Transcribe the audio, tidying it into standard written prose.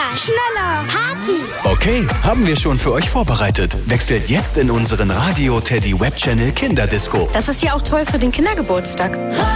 Schneller! Party! Okay, haben wir schon für euch vorbereitet. Wechselt jetzt in unseren Radio Teddy Web Channel Kinderdisco. Das ist ja auch toll für den Kindergeburtstag.